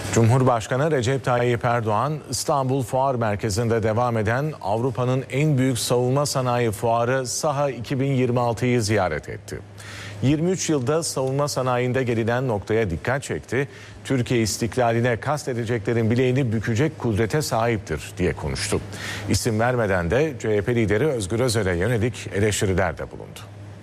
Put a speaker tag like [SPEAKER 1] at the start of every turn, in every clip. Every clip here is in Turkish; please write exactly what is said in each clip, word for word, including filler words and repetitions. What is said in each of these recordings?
[SPEAKER 1] Cumhurbaşkanı Recep Tayyip Erdoğan, İstanbul Fuar Merkezi'nde devam eden Avrupa'nın en büyük savunma sanayi fuarı SAHA iki bin yirmi altıyı ziyaret etti. yirmi üç yılda savunma sanayinde gelinen noktaya dikkat çekti. Türkiye istiklaline kastedeceklerin bileğini bükecek kudrete sahiptir diye konuştu. İsim vermeden de C H P lideri Özgür Özel'e yönelik eleştirilerde bulundu.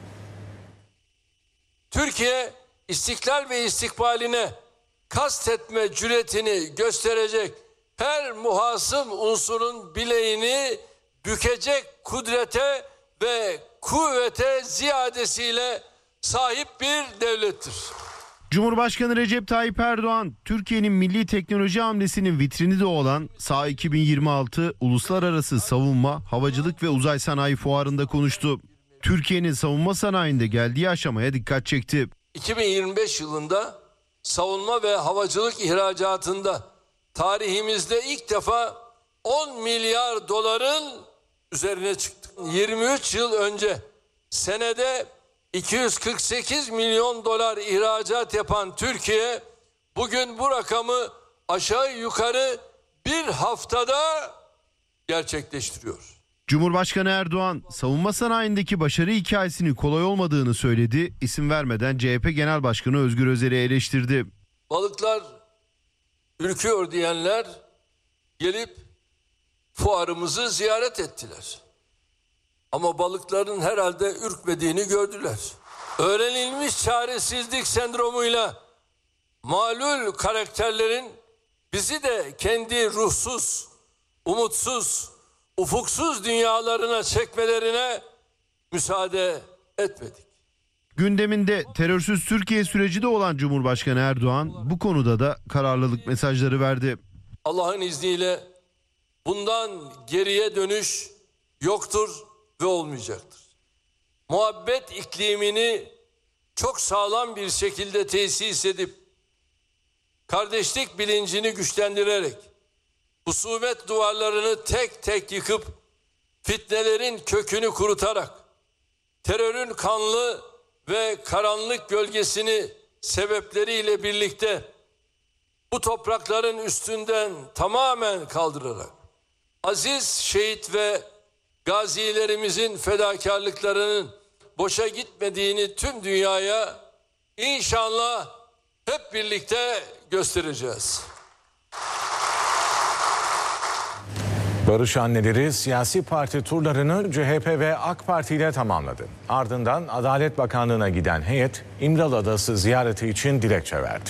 [SPEAKER 2] Türkiye istiklal ve istikbaline kastetme cüretini gösterecek her muhasım unsurun bileğini bükecek kudrete ve kuvvete ziyadesiyle sahip bir devlettir.
[SPEAKER 3] Cumhurbaşkanı Recep Tayyip Erdoğan, Türkiye'nin milli teknoloji hamlesinin vitrini de olan SAHA iki bin yirmi altı Uluslararası Savunma, Havacılık ve Uzay Sanayi Fuarı'nda konuştu. Türkiye'nin savunma sanayinde geldiği aşamaya dikkat çekti.
[SPEAKER 2] iki bin yirmi beş yılında savunma ve havacılık ihracatında tarihimizde ilk defa on milyar doların üzerine çıktık. yirmi üç yıl önce senede iki yüz kırk sekiz milyon dolar ihracat yapan Türkiye bugün bu rakamı aşağı yukarı bir haftada gerçekleştiriyor.
[SPEAKER 3] Cumhurbaşkanı Erdoğan, savunma sanayindeki başarı hikayesinin kolay olmadığını söyledi. İsim vermeden C H P Genel Başkanı Özgür Özel'i eleştirdi.
[SPEAKER 2] Balıklar ürküyor diyenler gelip fuarımızı ziyaret ettiler. Ama balıkların herhalde ürkmediğini gördüler. Öğrenilmiş çaresizlik sendromuyla malul karakterlerin bizi de kendi ruhsuz, umutsuz, ufuksuz dünyalarına çekmelerine müsaade etmedik.
[SPEAKER 3] Gündeminde terörsüz Türkiye süreci de olan Cumhurbaşkanı Erdoğan bu konuda da kararlılık mesajları verdi.
[SPEAKER 2] Allah'ın izniyle bundan geriye dönüş yoktur ve olmayacaktır. Muhabbet iklimini çok sağlam bir şekilde tesis edip kardeşlik bilincini güçlendirerek husumet duvarlarını tek tek yıkıp fitnelerin kökünü kurutarak terörün kanlı ve karanlık gölgesini sebepleriyle birlikte bu toprakların üstünden tamamen kaldırarak aziz şehit ve gazilerimizin fedakarlıklarının boşa gitmediğini tüm dünyaya inşallah hep birlikte göstereceğiz.
[SPEAKER 1] Barış Anneleri siyasi parti turlarını C H P ve AK Parti ile tamamladı. Ardından Adalet Bakanlığı'na giden heyet İmralı Adası ziyareti için dilekçe verdi.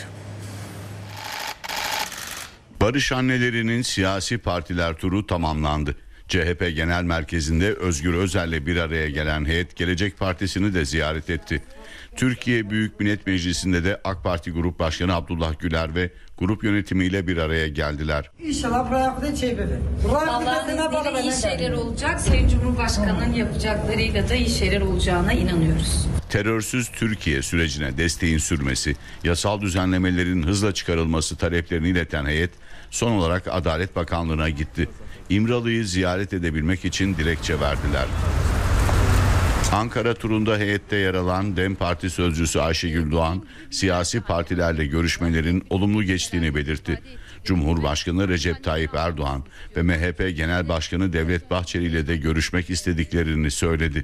[SPEAKER 4] Barış Annelerinin siyasi partiler turu tamamlandı. C H P Genel Merkezi'nde Özgür Özel'le bir araya gelen heyet Gelecek Partisi'ni de ziyaret etti. Türkiye Büyük Millet Meclisi'nde de AK Parti Grup Başkanı Abdullah Güler ve grup yönetimiyle bir araya geldiler.
[SPEAKER 5] İnşallah buraya şey bebe.
[SPEAKER 6] Allah'ın izniyle iyi şeyler olacak. Sayın Cumhurbaşkanı'nın yapacaklarıyla da iyi şeyler olacağına inanıyoruz.
[SPEAKER 4] Terörsüz Türkiye sürecine desteğin sürmesi, yasal düzenlemelerin hızla çıkarılması taleplerini ileten heyet son olarak Adalet Bakanlığı'na gitti. İmralı'yı ziyaret edebilmek için dilekçe verdiler. Ankara turunda heyette yer alan DEM Parti sözcüsü Ayşegül Doğan, siyasi partilerle görüşmelerin olumlu geçtiğini belirtti. Cumhurbaşkanı Recep Tayyip Erdoğan ve M H P Genel Başkanı Devlet Bahçeli ile de görüşmek istediklerini söyledi.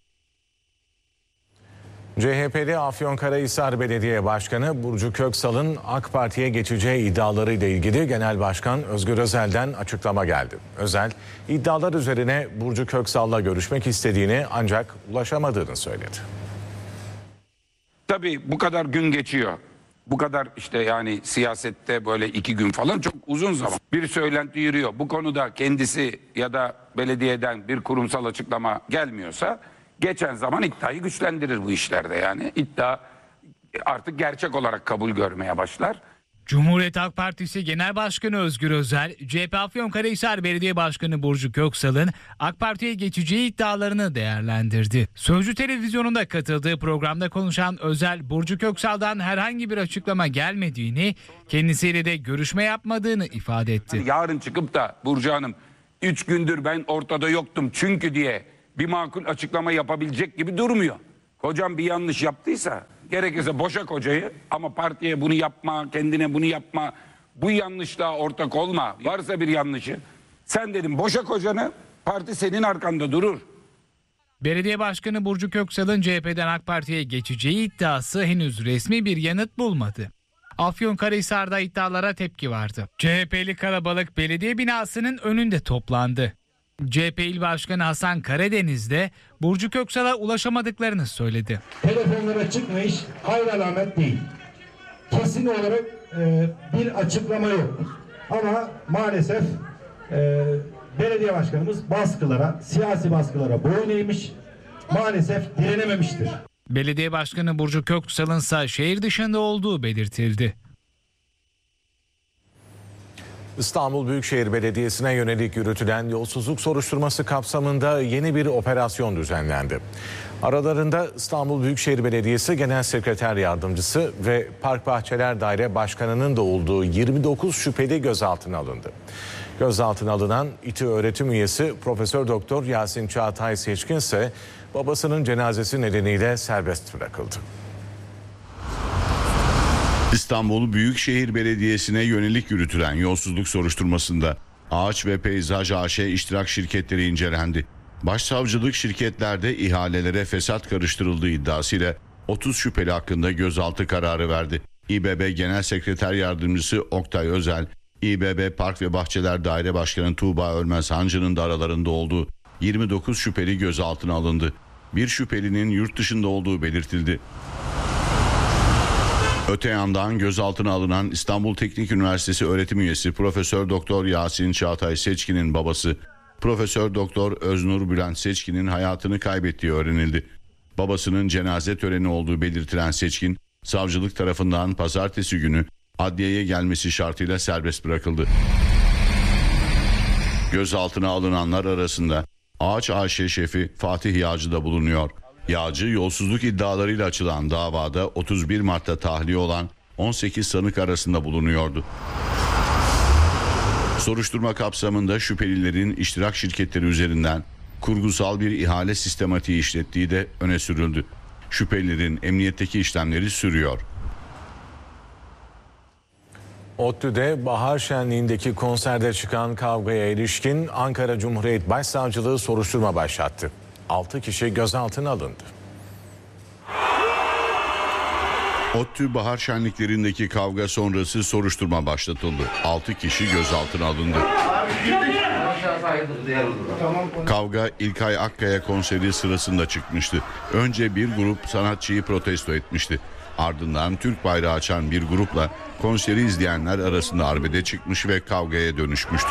[SPEAKER 1] C H P'li Afyonkarahisar Belediye Başkanı Burcu Köksal'ın AK Parti'ye geçeceği iddialarıyla ilgili Genel Başkan Özgür Özel'den açıklama geldi. Özel, iddialar üzerine Burcu Köksal'la görüşmek istediğini ancak ulaşamadığını söyledi.
[SPEAKER 7] Tabii bu kadar gün geçiyor. Bu kadar işte yani siyasette böyle iki gün falan çok uzun zaman. Bir söylenti yürüyor. Bu konuda kendisi ya da belediyeden bir kurumsal açıklama gelmiyorsa geçen zaman iddiayı güçlendirir bu işlerde yani. İddia artık gerçek olarak kabul görmeye başlar.
[SPEAKER 8] Cumhuriyet Halk Partisi Genel Başkanı Özgür Özel, C H P Afyonkarahisar Belediye Başkanı Burcu Köksal'ın AK Parti'ye geçeceği iddialarını değerlendirdi. Sözcü Televizyonu'nda katıldığı programda konuşan Özel, Burcu Köksal'dan herhangi bir açıklama gelmediğini, kendisiyle de görüşme yapmadığını ifade etti.
[SPEAKER 7] Yarın çıkıp da Burcu Hanım üç gündür ben ortada yoktum çünkü diye bir makul açıklama yapabilecek gibi durmuyor. Kocam bir yanlış yaptıysa gerekirse boşa kocayı ama partiye bunu yapma, kendine bunu yapma. Bu yanlışlığa ortak olma. Varsa bir yanlışı. Sen dedim boşa kocanı, parti senin arkanda durur.
[SPEAKER 8] Belediye Başkanı Burcu Köksal'ın C H P'den AK Parti'ye geçeceği iddiası henüz resmi bir yanıt bulmadı. Afyonkarahisar'da iddialara tepki vardı. C H P'li kalabalık belediye binasının önünde toplandı. C H P İl Başkanı Hasan Karadeniz de Burcu Köksal'a ulaşamadıklarını söyledi.
[SPEAKER 9] Telefonlara çıkmış hayır alamet değil. Kesin olarak e, bir açıklama yok. Ama maalesef e, belediye başkanımız baskılara, siyasi baskılara boyun eğmiş, maalesef direnememiştir.
[SPEAKER 8] Belediye Başkanı Burcu Köksal'ın ise şehir dışında olduğu belirtildi.
[SPEAKER 1] İstanbul Büyükşehir Belediyesi'ne yönelik yürütülen yolsuzluk soruşturması kapsamında yeni bir operasyon düzenlendi. Aralarında İstanbul Büyükşehir Belediyesi Genel Sekreter Yardımcısı ve Park Bahçeler Daire Başkanı'nın da olduğu yirmi dokuz şüpheli gözaltına alındı. Gözaltına alınan İTÜ öğretim üyesi Profesör Doktor Yasin Çağatay Seçkin ise babasının cenazesi nedeniyle serbest bırakıldı.
[SPEAKER 4] İstanbul Büyükşehir Belediyesi'ne yönelik yürütülen yolsuzluk soruşturmasında Ağaç ve Peyzaj A Ş iştirak şirketleri incelendi. Başsavcılık şirketlerde ihalelere fesat karıştırıldığı iddiasıyla otuz şüpheli hakkında gözaltı kararı verdi. İBB Genel Sekreter Yardımcısı Oktay Özel, İBB Park ve Bahçeler Daire Başkanı Tuğba Ölmez Hancı'nın da aralarında olduğu yirmi dokuz şüpheli gözaltına alındı. Bir şüphelinin yurt dışında olduğu belirtildi. Öte yandan gözaltına alınan İstanbul Teknik Üniversitesi öğretim üyesi Profesör Doktor Yasin Çağatay Seçkin'in babası Profesör Doktor Öznur Bülent Seçkin'in hayatını kaybettiği öğrenildi. Babasının cenaze töreni olduğu belirtilen Seçkin, savcılık tarafından pazartesi günü adliyeye gelmesi şartıyla serbest bırakıldı. Gözaltına alınanlar arasında Ağaç A Ş şefi Fatih Yağcı da bulunuyor. Yağcı yolsuzluk iddialarıyla açılan davada otuz bir Mart'ta tahliye olan on sekiz sanık arasında bulunuyordu. Soruşturma kapsamında şüphelilerin iştirak şirketleri üzerinden kurgusal bir ihale sistematiği işlettiği de öne sürüldü. Şüphelilerin emniyetteki işlemleri sürüyor.
[SPEAKER 1] ODTÜ'de bahar şenliğindeki konserde çıkan kavgaya ilişkin Ankara Cumhuriyet Başsavcılığı soruşturma başlattı. altı kişi gözaltına alındı.
[SPEAKER 4] ODTÜ bahar şenliklerindeki kavga sonrası soruşturma başlatıldı. altı kişi gözaltına alındı. Kavga İlkay Akkaya konseri sırasında çıkmıştı. Önce bir grup sanatçıyı protesto etmişti. Ardından Türk bayrağı açan bir grupla konseri izleyenler arasında arbede çıkmış ve kavgaya dönüşmüştü.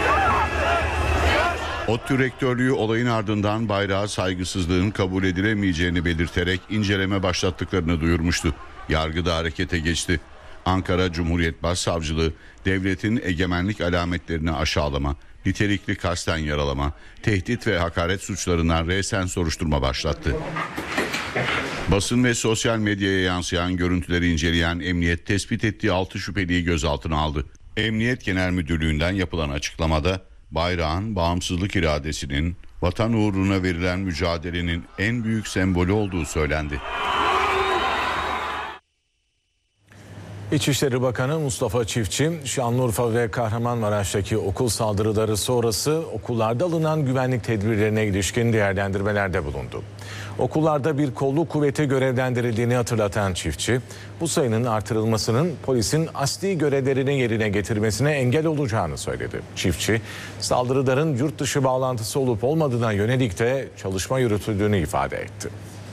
[SPEAKER 4] ODTÜ rektörlüğü olayın ardından bayrağa saygısızlığın kabul edilemeyeceğini belirterek inceleme başlattıklarını duyurmuştu. Yargı da harekete geçti. Ankara Cumhuriyet Başsavcılığı devletin egemenlik alametlerini aşağılama, nitelikli kasten yaralama, tehdit ve hakaret suçlarından resen soruşturma başlattı. Basın ve sosyal medyaya yansıyan görüntüleri inceleyen emniyet tespit ettiği altı şüpheliyi gözaltına aldı. Emniyet Genel Müdürlüğü'nden yapılan açıklamada bayrağın bağımsızlık iradesinin, vatan uğruna verilen mücadelenin en büyük sembolü olduğu söylendi.
[SPEAKER 1] İçişleri Bakanı Mustafa Çiftçi, Şanlıurfa ve Kahramanmaraş'taki okul saldırıları sonrası okullarda alınan güvenlik tedbirlerine ilişkin değerlendirmelerde bulundu. Okullarda bir kolluk kuvveti görevlendirildiğini hatırlatan Çiftçi, bu sayının artırılmasının polisin asli görevlerini yerine getirmesine engel olacağını söyledi. Çiftçi, saldırıların yurt dışı bağlantısı olup olmadığına yönelik de çalışma yürütüldüğünü ifade etti.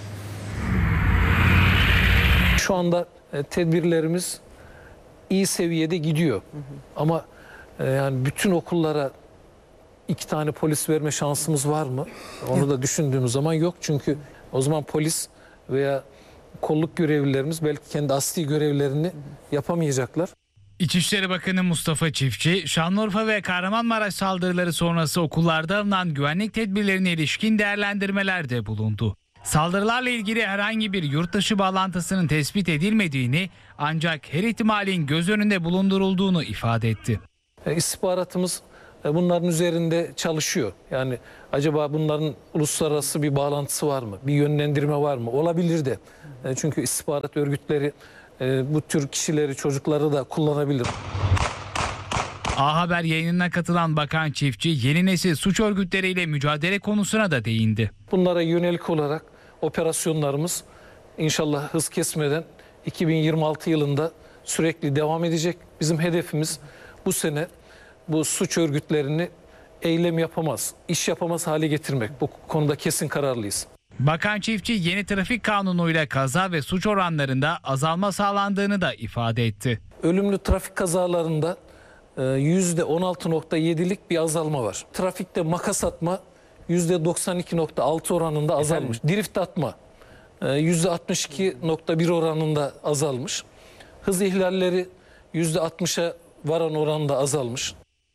[SPEAKER 10] Şu anda tedbirlerimiz iyi seviyede gidiyor. Hı hı. Ama e, yani bütün okullara iki tane polis verme şansımız var mı? Onu yok. Da düşündüğümüz zaman yok. Çünkü o zaman polis veya kolluk görevlilerimiz belki kendi asli görevlerini hı hı. yapamayacaklar.
[SPEAKER 8] İçişleri Bakanı Mustafa Çiftçi, Şanlıurfa ve Kahramanmaraş saldırıları sonrası okullarda alınan güvenlik tedbirlerine ilişkin değerlendirmelerde bulundu. Saldırılarla ilgili herhangi bir yurt dışı bağlantısının tespit edilmediğini ancak her ihtimalin göz önünde bulundurulduğunu ifade etti.
[SPEAKER 10] İstihbaratımız bunların üzerinde çalışıyor. Yani acaba bunların uluslararası bir bağlantısı var mı? Bir yönlendirme var mı? Olabilir de. Çünkü istihbarat örgütleri bu tür kişileri, çocukları da kullanabilir.
[SPEAKER 8] A Haber yayınına katılan Bakan Çiftçi yeni nesil suç örgütleriyle mücadele konusuna da değindi.
[SPEAKER 10] Bunlara yönelik olarak operasyonlarımız inşallah hız kesmeden iki bin yirmi altı yılında sürekli devam edecek. Bizim hedefimiz bu sene bu suç örgütlerini eylem yapamaz, iş yapamaz hale getirmek. Bu konuda kesin kararlıyız.
[SPEAKER 8] Bakan Çiftçi yeni trafik kanunuyla kaza ve suç oranlarında azalma sağlandığını da ifade etti.
[SPEAKER 10] Ölümlü trafik kazalarında yüzde on altı nokta yedilik bir azalma var. Trafikte makas atma yüzde doksan iki nokta altı oranında azalmış. Efendim? Drift atma yüzde altmış iki nokta bir oranında azalmış. Hız ihlalleri yüzde altmışa varan oranda azalmış.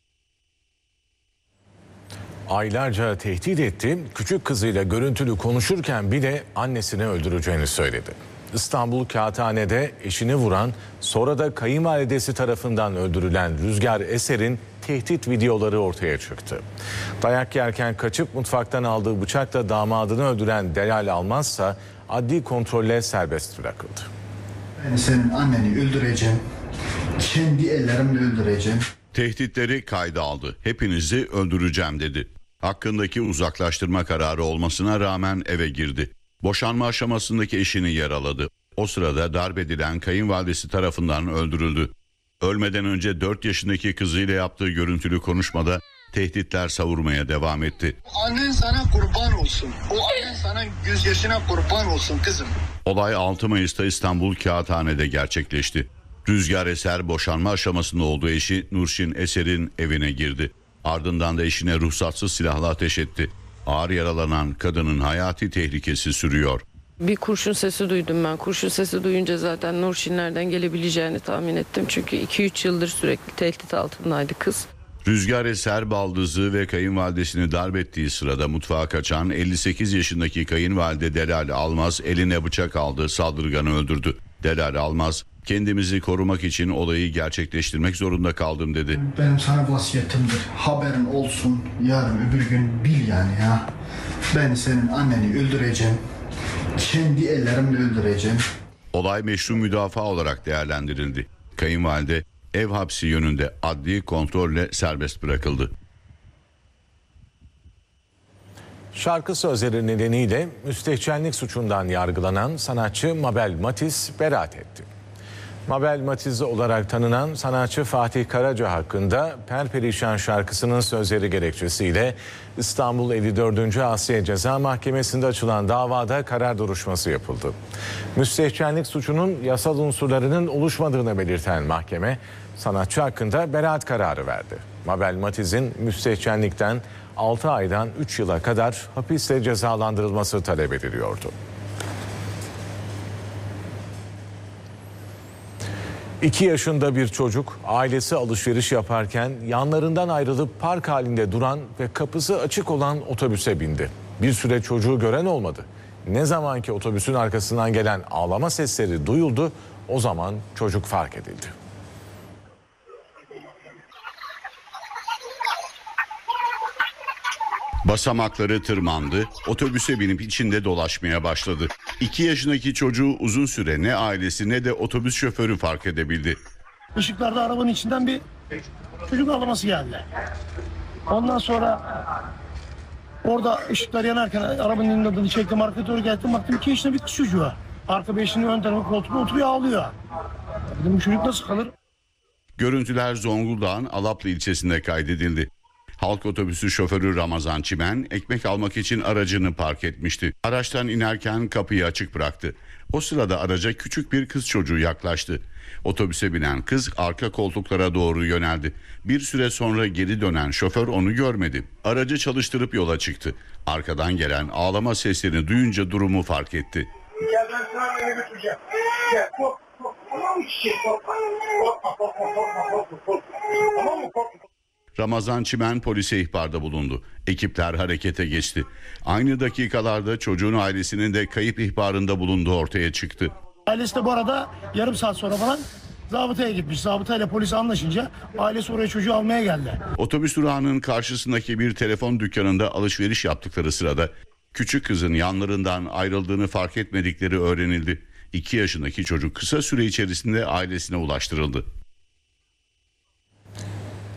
[SPEAKER 1] Aylarca tehdit etti, küçük kızıyla görüntülü konuşurken bile annesini öldüreceğini söyledi. İstanbul Kağıthane'de eşini vuran, sonra da kayınvalidesi tarafından öldürülen Rüzgar Eser'in tehdit videoları ortaya çıktı. Dayak yerken kaçıp mutfaktan aldığı bıçakla damadını öldüren Delal Almazsa adli kontrolle serbest bırakıldı.
[SPEAKER 11] Ben senin anneni öldüreceğim, kendi ellerimle öldüreceğim.
[SPEAKER 4] Tehditleri kayda aldı. Hepinizi öldüreceğim dedi. Hakkındaki uzaklaştırma kararı olmasına rağmen eve girdi. Boşanma aşamasındaki eşini yaraladı. O sırada darp edilen kayınvalidesi tarafından öldürüldü. Ölmeden önce dört yaşındaki kızıyla yaptığı görüntülü konuşmada tehditler savurmaya devam etti.
[SPEAKER 11] Annen sana kurban olsun. O annen sana gözyaşına kurban olsun kızım.
[SPEAKER 4] Olay altı Mayıs'ta İstanbul Kağıthane'de gerçekleşti. Rüzgar Eser boşanma aşamasında olduğu eşi Nurşin Eser'in evine girdi. Ardından da eşine ruhsatsız silahla ateş etti. Ağır yaralanan kadının hayati tehlikesi sürüyor.
[SPEAKER 12] Bir kurşun sesi duydum ben. Kurşun sesi duyunca zaten Nurşin nereden gelebileceğini tahmin ettim. Çünkü iki üç yıldır sürekli tehdit altındaydı kız.
[SPEAKER 4] Rüzgar Eser baldızı ve kayınvalidesini darp ettiği sırada mutfağa kaçan elli sekiz yaşındaki kayınvalide Delal Almaz eline bıçak aldı, saldırganı öldürdü. Delal Almaz, kendimizi korumak için olayı gerçekleştirmek zorunda kaldım dedi.
[SPEAKER 11] Benim sana vasiyetimdir. Haberin olsun, yarın öbür gün bil yani ya. Ben senin anneni öldüreceğim, kendi ellerimle öldüreceğim.
[SPEAKER 4] Olay meşru müdafaa olarak değerlendirildi. Kayınvalide ev hapsi yönünde adli kontrolle serbest bırakıldı.
[SPEAKER 1] Şarkı sözleri nedeniyle müstehcenlik suçundan yargılanan sanatçı Mabel Matiz beraat etti. Mabel Matiz olarak tanınan sanatçı Fatih Karaca hakkında Perperişan şarkısının sözleri gerekçesiyle İstanbul elli dördüncü Asliye Ceza Mahkemesi'nde açılan davada karar duruşması yapıldı. Müstehcenlik suçunun yasal unsurlarının oluşmadığını belirten mahkeme sanatçı hakkında beraat kararı verdi. Mabel Matiz'in müstehcenlikten altı aydan üç yıla kadar hapiste cezalandırılması talep ediliyordu. İki yaşında bir çocuk ailesi alışveriş yaparken yanlarından ayrılıp park halinde duran ve kapısı açık olan otobüse bindi. Bir süre çocuğu gören olmadı. Ne zaman ki otobüsün arkasından gelen ağlama sesleri duyuldu, o zaman çocuk fark edildi.
[SPEAKER 4] Basamakları tırmandı, otobüse binip içinde dolaşmaya başladı. İki yaşındaki çocuğu uzun süre ne ailesi ne de otobüs şoförü fark edebildi.
[SPEAKER 13] Işıklarda arabanın içinden bir çocuk ağlaması geldi. Ondan sonra orada ışıklar yanarken arabanın inadını çektim, arkaya doğru geldim, baktım iki yaşında bir kız çocuğu. Arka beşinin ön tarafı koltuğuna oturuyor, ağlıyor. Dedim bu çocuk nasıl kalır?
[SPEAKER 4] Görüntüler Zonguldak'ın Alaplı ilçesinde kaydedildi. Halk otobüsü şoförü Ramazan Çimen ekmek almak için aracını park etmişti. Araçtan inerken kapıyı açık bıraktı. O sırada araca küçük bir kız çocuğu yaklaştı. Otobüse binen kız arka koltuklara doğru yöneldi. Bir süre sonra geri dönen şoför onu görmedi. Aracı çalıştırıp yola çıktı. Arkadan gelen ağlama seslerini duyunca durumu fark etti.
[SPEAKER 14] Gel ben sana beni götüreceğim. Gel kork kork. Tamam mı çiçek korkma. Korkma korkma korkma korkma korkma. Tamam mı korkma.
[SPEAKER 4] Ramazan Çimen polise ihbarda bulundu. Ekipler harekete geçti. Aynı dakikalarda çocuğun ailesinin de kayıp ihbarında bulunduğu ortaya çıktı.
[SPEAKER 13] Ailesi de bu arada yarım saat sonra falan zabıtaya gitmiş. Zabıtayla polis anlaşınca ailesi oraya çocuğu almaya geldi.
[SPEAKER 4] Otobüs durağının karşısındaki bir telefon dükkanında alışveriş yaptıkları sırada küçük kızın yanlarından ayrıldığını fark etmedikleri öğrenildi. İki yaşındaki çocuk kısa süre içerisinde ailesine ulaştırıldı.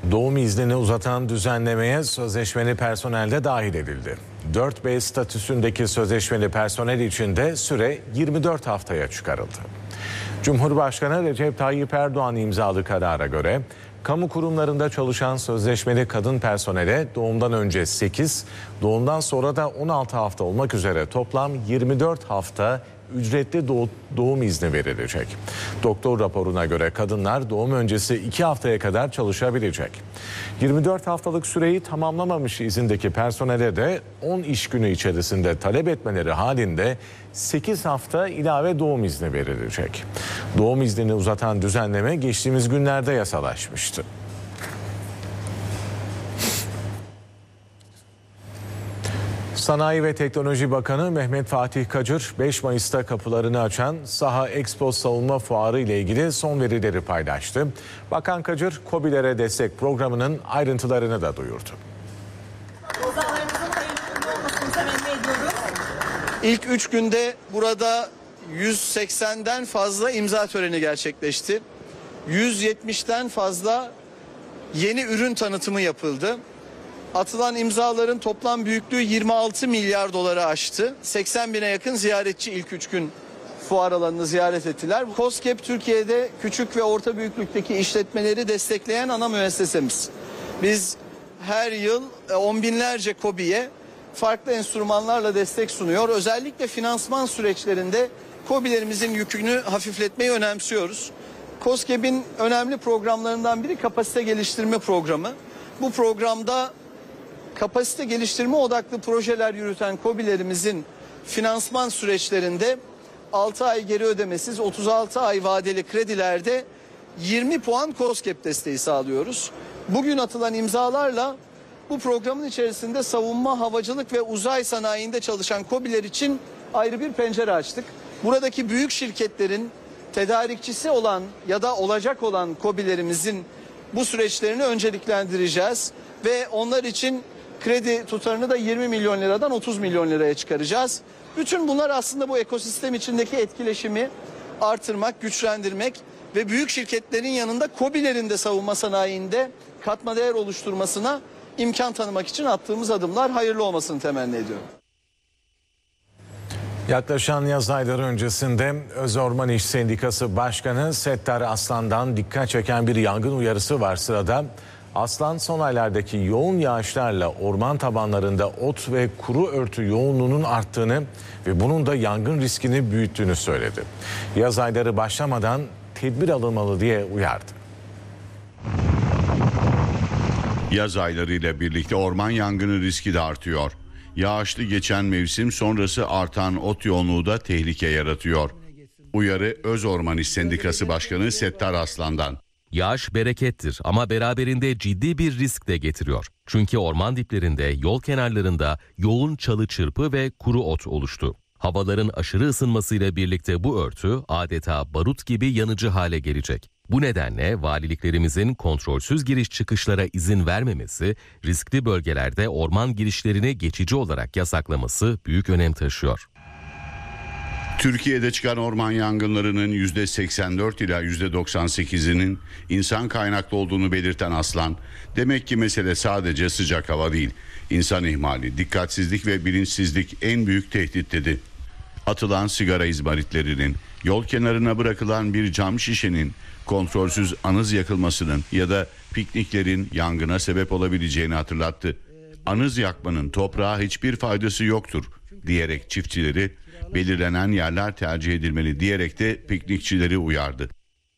[SPEAKER 1] Doğum iznini uzatan düzenlemeye sözleşmeli personel de dahil edildi. dört B statüsündeki sözleşmeli personel için de süre yirmi dört haftaya çıkarıldı. Cumhurbaşkanı Recep Tayyip Erdoğan imzalı karara göre kamu kurumlarında çalışan sözleşmeli kadın personele doğumdan önce sekiz, doğumdan sonra da on altı hafta olmak üzere toplam yirmi dört hafta ücretli doğum izni verilecek. Doktor raporuna göre kadınlar doğum öncesi iki haftaya kadar çalışabilecek. yirmi dört haftalık süreyi tamamlamamış izindeki personele de on iş günü içerisinde talep etmeleri halinde sekiz hafta ilave doğum izni verilecek. Doğum iznini uzatan düzenleme geçtiğimiz günlerde yasalaşmıştı. Sanayi ve Teknoloji Bakanı Mehmet Fatih Kacır, beş Mayıs'ta kapılarını açan Saha Expo Savunma Fuarı ile ilgili son verileri paylaştı. Bakan Kacır, KOBİ'lere destek programının ayrıntılarını da duyurdu.
[SPEAKER 15] İlk üç günde burada yüz seksenden fazla imza töreni gerçekleşti. yüz yetmişten fazla yeni ürün tanıtımı yapıldı. Atılan imzaların toplam büyüklüğü yirmi altı milyar doları aştı. seksen bine yakın ziyaretçi ilk üç gün fuar alanını ziyaret ettiler. KOSGEB Türkiye'de küçük ve orta büyüklükteki işletmeleri destekleyen ana müessesemiz. Biz her yıl on binlerce KOBİ'ye farklı enstrümanlarla destek sunuyor. Özellikle finansman süreçlerinde KOBİ'lerimizin yükünü hafifletmeyi önemsiyoruz. KOSGEB'in önemli programlarından biri kapasite geliştirme programı. Bu programda kapasite geliştirme odaklı projeler yürüten KOBİ'lerimizin finansman süreçlerinde altı ay geri ödemesiz, otuz altı ay vadeli kredilerde yirmi puan KOSGEB desteği sağlıyoruz. Bugün atılan imzalarla bu programın içerisinde savunma, havacılık ve uzay sanayinde çalışan KOBİ'ler için ayrı bir pencere açtık. Buradaki büyük şirketlerin tedarikçisi olan ya da olacak olan KOBİ'lerimizin bu süreçlerini önceliklendireceğiz ve onlar için kredi tutarını da yirmi milyon liradan otuz milyon liraya çıkaracağız. Bütün bunlar aslında bu ekosistem içindeki etkileşimi artırmak, güçlendirmek ve büyük şirketlerin yanında KOBİ'lerin de savunma sanayinde katma değer oluşturmasına imkan tanımak için attığımız adımlar, hayırlı olmasını temenni ediyorum.
[SPEAKER 1] Yaklaşan yaz ayları öncesinde Özorman İş Sendikası Başkanı Settar Aslan'dan dikkat çeken bir yangın uyarısı var sırada. Aslan son aylardaki yoğun yağışlarla orman tabanlarında ot ve kuru örtü yoğunluğunun arttığını ve bunun da yangın riskini büyüttüğünü söyledi. Yaz ayları başlamadan tedbir alınmalı diye uyardı.
[SPEAKER 4] Yaz aylarıyla birlikte orman yangını riski de artıyor. Yağışlı geçen mevsim sonrası artan ot yoğunluğu da tehlike yaratıyor. Uyarı Özorman İş Sendikası Başkanı Settar Aslan'dan.
[SPEAKER 16] Yağış berekettir ama beraberinde ciddi bir risk de getiriyor. Çünkü orman diplerinde, yol kenarlarında yoğun çalı çırpı ve kuru ot oluştu. Havaların aşırı ısınmasıyla birlikte bu örtü adeta barut gibi yanıcı hale gelecek. Bu nedenle valiliklerimizin kontrolsüz giriş çıkışlara izin vermemesi, riskli bölgelerde orman girişlerini geçici olarak yasaklaması büyük önem taşıyor.
[SPEAKER 4] Türkiye'de çıkan orman yangınlarının yüzde seksen dört ila yüzde doksan sekizinin insan kaynaklı olduğunu belirten Aslan, demek ki mesele sadece sıcak hava değil, insan ihmali, dikkatsizlik ve bilinçsizlik en büyük tehdit dedi. Atılan sigara izmaritlerinin, yol kenarına bırakılan bir cam şişenin, kontrolsüz anız yakılmasının ya da pikniklerin yangına sebep olabileceğini hatırlattı. Anız yakmanın toprağa hiçbir faydası yoktur diyerek çiftçileri belirlenen yerler tercih edilmeli diyerek de piknikçileri uyardı.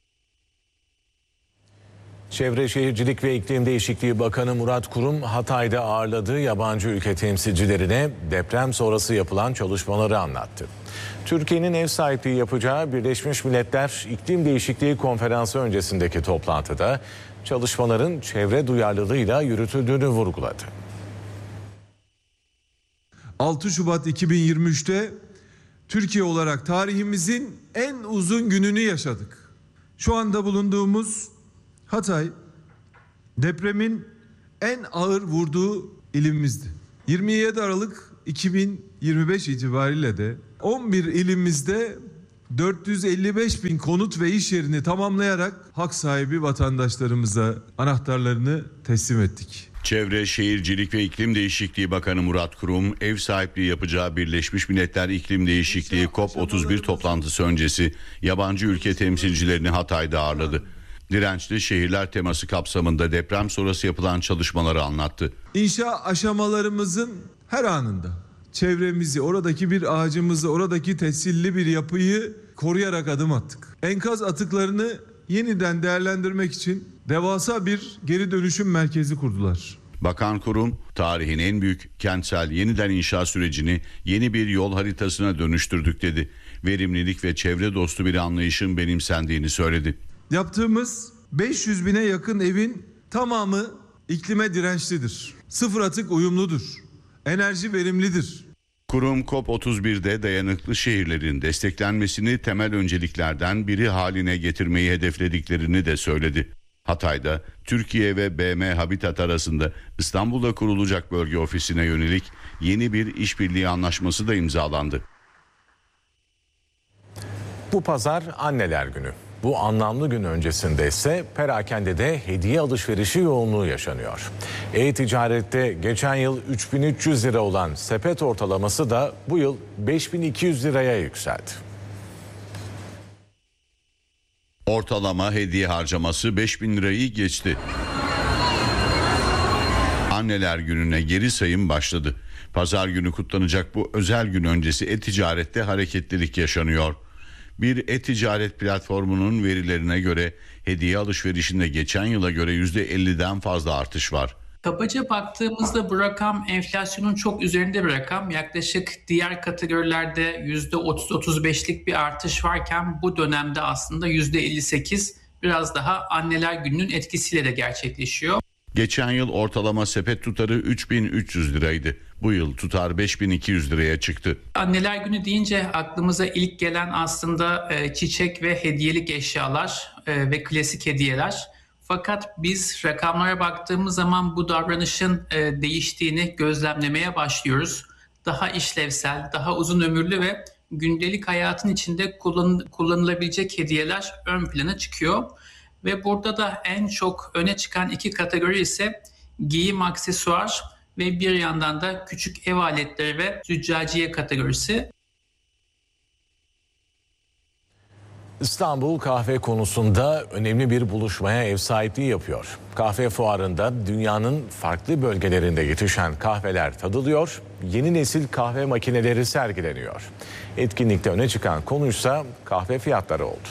[SPEAKER 1] Çevre Şehircilik ve İklim Değişikliği Bakanı Murat Kurum Hatay'da ağırladığı yabancı ülke temsilcilerine deprem sonrası yapılan çalışmaları anlattı. Türkiye'nin ev sahipliği yapacağı Birleşmiş Milletler İklim Değişikliği Konferansı öncesindeki toplantıda çalışmaların çevre duyarlılığıyla yürütüldüğünü vurguladı.
[SPEAKER 17] altı Şubat iki bin yirmi üç'te Türkiye olarak tarihimizin en uzun gününü yaşadık. Şu anda bulunduğumuz Hatay depremin en ağır vurduğu ilimizdi. yirmi yedi Aralık iki bin yirmi beş itibariyle de on bir ilimizde dört yüz elli beş bin konut ve iş yerini tamamlayarak hak sahibi vatandaşlarımıza anahtarlarını teslim ettik.
[SPEAKER 4] Çevre, Şehircilik ve İklim Değişikliği Bakanı Murat Kurum, ev sahipliği yapacağı Birleşmiş Milletler İklim Değişikliği COP otuz bir toplantısı öncesi yabancı ülke temsilcilerini Hatay'da ağırladı. Dirençli şehirler teması kapsamında deprem sonrası yapılan çalışmaları anlattı.
[SPEAKER 17] İnşa aşamalarımızın her anında çevremizi, oradaki bir ağacımızı, oradaki tescilli bir yapıyı koruyarak adım attık. Enkaz atıklarını yeniden değerlendirmek için devasa bir geri dönüşüm merkezi kurdular.
[SPEAKER 4] Bakan Kurum, tarihin en büyük kentsel yeniden inşa sürecini yeni bir yol haritasına dönüştürdük dedi. Verimlilik ve çevre dostu bir anlayışın benimsendiğini söyledi.
[SPEAKER 17] Yaptığımız beş yüz bine yakın evin tamamı iklime dirençlidir. Sıfır atık uyumludur. Enerji verimlidir.
[SPEAKER 4] Kurum COP otuz birde dayanıklı şehirlerin desteklenmesini temel önceliklerden biri haline getirmeyi hedeflediklerini de söyledi. Hatay'da Türkiye ve B M Habitat arasında İstanbul'da kurulacak bölge ofisine yönelik yeni bir işbirliği anlaşması da imzalandı.
[SPEAKER 1] Bu pazar Anneler Günü. Bu anlamlı gün öncesinde ise perakendede hediye alışverişi yoğunluğu yaşanıyor. E-ticarette geçen yıl üç bin üç yüz lira olan sepet ortalaması da bu yıl beş bin iki yüz liraya yükseldi.
[SPEAKER 4] Ortalama hediye harcaması beş bin lirayı geçti. Anneler Günü'ne geri sayım başladı. Pazar günü kutlanacak bu özel gün öncesi e-ticarette hareketlilik yaşanıyor. Bir e-ticaret platformunun verilerine göre hediye alışverişinde geçen yıla göre yüzde elliden fazla artış var.
[SPEAKER 18] Kabaca baktığımızda bu rakam enflasyonun çok üzerinde bir rakam. Yaklaşık diğer kategorilerde yüzde otuz otuz beşlik bir artış varken bu dönemde aslında yüzde elli sekiz biraz daha Anneler Günü'nün etkisiyle de gerçekleşiyor.
[SPEAKER 4] Geçen yıl ortalama sepet tutarı üç bin üç yüz liraydı. Bu yıl tutar beş bin iki yüz liraya çıktı.
[SPEAKER 18] Anneler Günü deyince aklımıza ilk gelen aslında çiçek ve hediyelik eşyalar ve klasik hediyeler. Fakat biz rakamlara baktığımız zaman bu davranışın değiştiğini gözlemlemeye başlıyoruz. Daha işlevsel, daha uzun ömürlü ve gündelik hayatın içinde kullan- kullanılabilecek hediyeler ön plana çıkıyor. Ve burada da en çok öne çıkan iki kategori ise giyim, aksesuar ve bir yandan da küçük ev aletleri ve züccaciye kategorisi.
[SPEAKER 1] İstanbul kahve konusunda önemli bir buluşmaya ev sahipliği yapıyor. Kahve fuarında dünyanın farklı bölgelerinde yetişen kahveler tadılıyor, yeni nesil kahve makineleri sergileniyor. Etkinlikte öne çıkan konuysa kahve fiyatları oldu.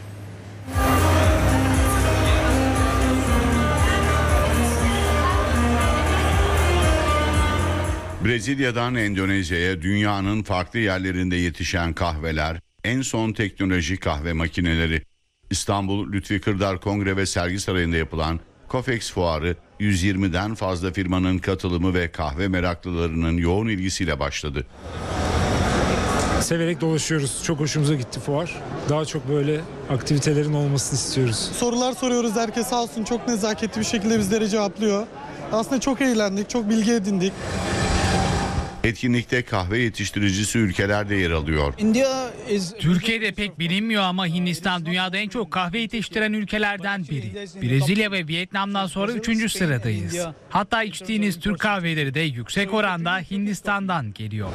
[SPEAKER 4] Brezilya'dan Endonezya'ya dünyanın farklı yerlerinde yetişen kahveler, en son teknoloji kahve makineleri. İstanbul Lütfi Kırdar Kongre ve Sergi Sarayı'nda yapılan COFEX fuarı yüz yirmiden fazla firmanın katılımı ve kahve meraklılarının yoğun ilgisiyle başladı.
[SPEAKER 19] Severek dolaşıyoruz. Çok hoşumuza gitti fuar. Daha çok böyle aktivitelerin olmasını istiyoruz.
[SPEAKER 20] Sorular soruyoruz. Herkes sağ olsun çok nezaketli bir şekilde bizlere cevaplıyor. Aslında çok eğlendik, çok bilgi edindik.
[SPEAKER 4] Etkinlikte kahve yetiştiricisi ülkeler de yer alıyor.
[SPEAKER 8] Türkiye'de pek bilinmiyor ama Hindistan dünyada en çok kahve yetiştiren ülkelerden biri. Brezilya ve Vietnam'dan sonra üçüncü sıradayız. Hatta içtiğiniz Türk kahveleri de yüksek oranda Hindistan'dan geliyor.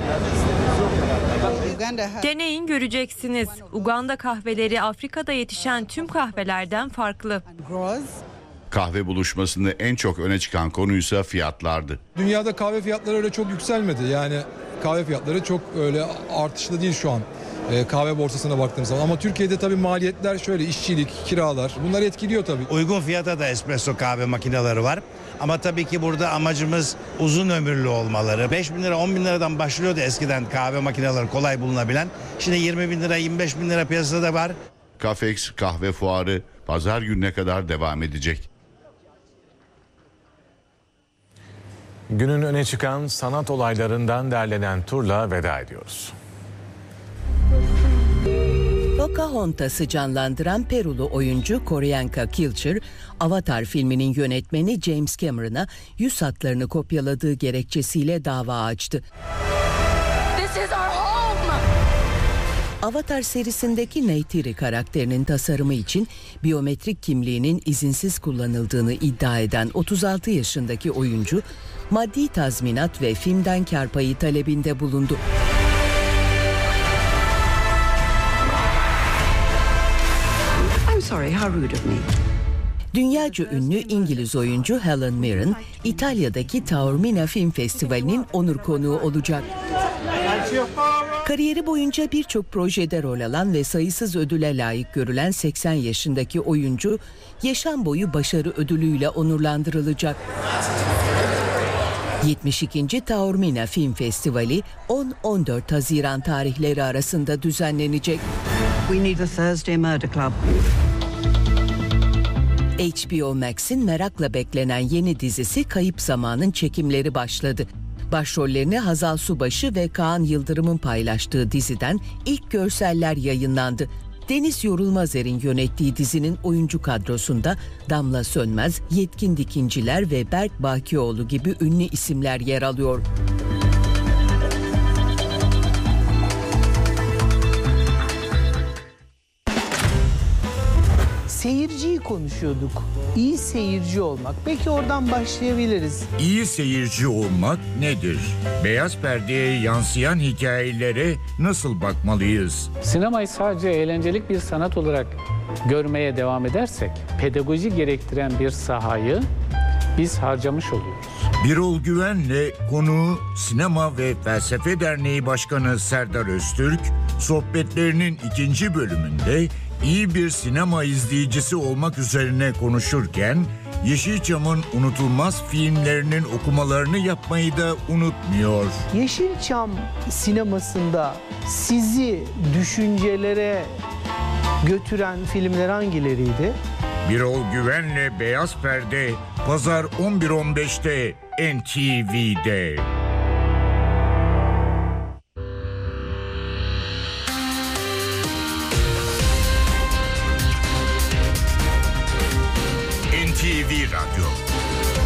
[SPEAKER 21] Deneyin göreceksiniz. Uganda kahveleri Afrika'da yetişen tüm kahvelerden farklı.
[SPEAKER 4] Kahve buluşmasında en çok öne çıkan konuysa fiyatlardı.
[SPEAKER 22] Dünyada kahve fiyatları öyle çok yükselmedi. Yani kahve fiyatları çok öyle artışlı değil şu an. Ee, kahve borsasına baktığımız zaman. Ama Türkiye'de tabii maliyetler şöyle, işçilik, kiralar bunlar etkiliyor tabii.
[SPEAKER 23] Uygun fiyata da espresso kahve makineleri var. Ama tabii ki burada amacımız uzun ömürlü olmaları. beş bin lira on bin liradan başlıyordu eskiden kahve makineleri kolay bulunabilen. Şimdi yirmi bin lira yirmi beş bin lira piyasada var.
[SPEAKER 4] COFEX kahve fuarı pazar gününe kadar devam edecek.
[SPEAKER 1] Günün öne çıkan sanat olaylarından derlenen turla veda ediyoruz.
[SPEAKER 24] Pocahontas'ı canlandıran Perulu oyuncu Qorianka Kilcher, Avatar filminin yönetmeni James Cameron'a yüz hatlarını kopyaladığı gerekçesiyle dava açtı. Avatar serisindeki Neytiri karakterinin tasarımı için biyometrik kimliğinin izinsiz kullanıldığını iddia eden otuz altı yaşındaki oyuncu, maddi tazminat ve filmden kar payı talebinde bulundu.
[SPEAKER 2] I'm sorry, how rude of me.
[SPEAKER 24] Dünyaca ünlü İngiliz oyuncu Helen Mirren, İtalya'daki Taormina Film Festivali'nin onur konuğu olacak. Kariyeri boyunca birçok projede rol alan ve sayısız ödüle layık görülen seksen yaşındaki oyuncu, yaşam boyu başarı ödülüyle onurlandırılacak. yetmiş ikinci Taormina Film Festivali on on dört Haziran tarihleri arasında düzenlenecek.
[SPEAKER 2] We need a Thursday murder club.
[SPEAKER 24] H B O Max'in merakla beklenen yeni dizisi Kayıp Zaman'ın çekimleri başladı. Başrollerini Hazal Subaşı ve Kaan Yıldırım'ın paylaştığı diziden ilk görseller yayınlandı. Deniz Yorulmazer'in yönettiği dizinin oyuncu kadrosunda Damla Sönmez, Yetkin Dikinciler ve Berk Bakioğlu gibi ünlü isimler yer alıyor.
[SPEAKER 3] Seyirciyi konuşuyorduk. İyi seyirci olmak. Peki oradan başlayabiliriz.
[SPEAKER 5] İyi seyirci olmak nedir? Beyaz perdeye yansıyan hikayelere nasıl bakmalıyız?
[SPEAKER 6] Sinemayı sadece eğlencelik bir sanat olarak görmeye devam edersek, pedagoji gerektiren bir sahayı biz harcamış oluyoruz.
[SPEAKER 5] Birol Güven'le konuğu Sinema ve Felsefe Derneği Başkanı Serdar Öztürk, sohbetlerinin ikinci bölümünde iyi bir sinema izleyicisi olmak üzerine konuşurken, Yeşilçam'ın unutulmaz filmlerinin okumalarını yapmayı da unutmuyor.
[SPEAKER 3] Yeşilçam sinemasında sizi düşüncelere götüren filmler hangileriydi?
[SPEAKER 5] Birol Güven'le Beyaz Perde, Pazar on bir on beşte N T V'de. N T V Radyo.